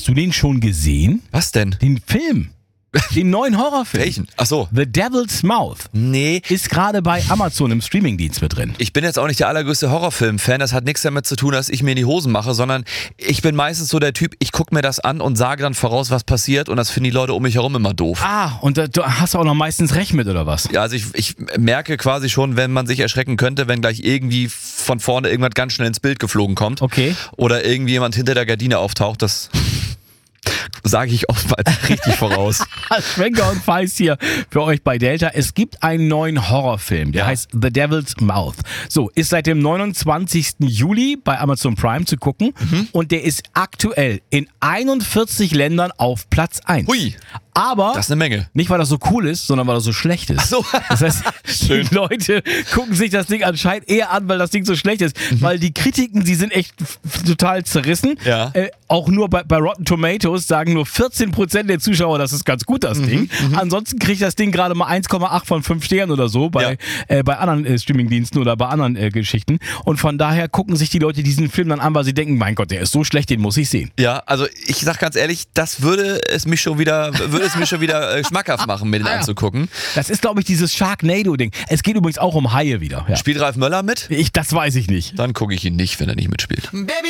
Hast du den schon gesehen? Was denn? Den Film. Den neuen Horrorfilm. Welchen? Ach so. The Devil's Mouth. Nee. Ist gerade bei Amazon im Streamingdienst mit drin. Ich bin jetzt auch nicht der allergrößte Horrorfilm-Fan. Das hat nichts damit zu tun, dass ich mir in die Hosen mache, sondern ich bin meistens so der Typ, ich gucke mir das an und sage dann voraus, was passiert, und das finden die Leute um mich herum immer doof. Und du hast auch noch meistens recht mit, oder was? Ja, also ich merke quasi schon, wenn man sich erschrecken könnte, wenn gleich irgendwie von vorne irgendwas ganz schnell ins Bild geflogen kommt. Okay. Oder irgendwie jemand hinter der Gardine auftaucht, das sage ich oftmals richtig voraus. Schwenker und Feist hier für euch bei Delta. Es gibt einen neuen Horrorfilm, der heißt The Devil's Mouth. So, ist seit dem 29. Juli bei Amazon Prime zu gucken und der ist aktuell in 41 Ländern auf Platz 1. Hui, Aber das ist eine Menge. nicht, weil das so cool ist, sondern weil das so schlecht ist. Ach so. Das heißt, die Leute gucken sich das Ding anscheinend eher an, weil das Ding so schlecht ist. Weil die Kritiken, die sind echt total zerrissen. Ja. Auch nur bei Rotten Tomatoes sagen nur 14% der Zuschauer, das ist ganz gut, das Ding. Ansonsten kriegt das Ding gerade mal 1,8 von 5 Sternen oder so bei anderen Streamingdiensten oder bei anderen Geschichten. Und von daher gucken sich die Leute diesen Film dann an, weil sie denken, mein Gott, der ist so schlecht, den muss ich sehen. Ja, also ich sag ganz ehrlich, das würde es mir schon wieder schmackhaft machen, mir den anzugucken. Das ist, glaube ich, dieses Sharknado-Ding. Es geht übrigens auch um Haie wieder. Ja. Spielt Ralf Möller mit? Das weiß ich nicht. Dann gucke ich ihn nicht, wenn er nicht mitspielt.